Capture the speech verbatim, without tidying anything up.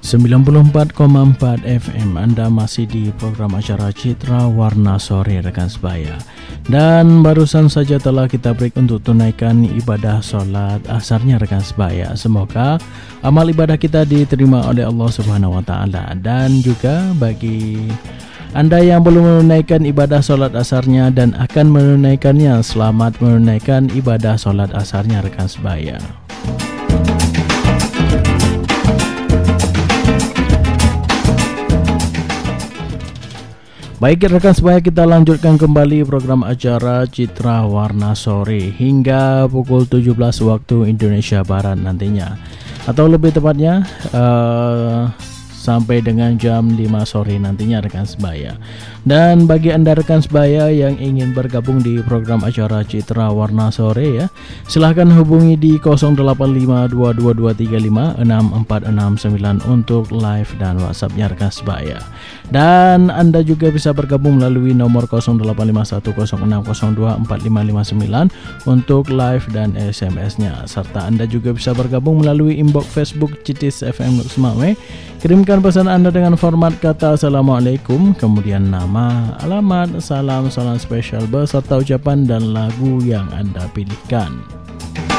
sembilan puluh empat koma empat F M. Anda masih di program acara Citra Warna Sore rekan sebaya. Dan barusan saja telah kita break untuk tunaikan ibadah sholat asarnya rekan sebaya. Semoga amal ibadah kita diterima oleh Allah Subhanahu wa taala. Dan juga bagi Anda yang belum menunaikan ibadah sholat asarnya dan akan menunaikannya, selamat menunaikan ibadah sholat asarnya rekan sebaya. Baik rekan sebaya, kita lanjutkan kembali program acara Citra Warna Sore hingga pukul tujuh belas waktu Indonesia Barat nantinya. Atau lebih tepatnya uh, sampai dengan jam lima sore nantinya rekan sebaya. Dan bagi Anda rekan sebaya yang ingin bergabung di program acara Citra Warna Sore ya, silahkan hubungi di nol delapan lima dua dua dua tiga lima enam empat enam sembilan untuk live dan WhatsApp-nya rekan sebaya. Dan Anda juga bisa bergabung melalui nomor nol delapan lima satu nol enam nol dua empat lima lima sembilan untuk live dan S M S-nya. Serta Anda juga bisa bergabung melalui inbox Facebook Citis F M Semawe. Kirimkan pesan Anda dengan format kata Assalamualaikum, kemudian nama, alamat, salam, salam spesial beserta ucapan dan lagu yang Anda pilihkan.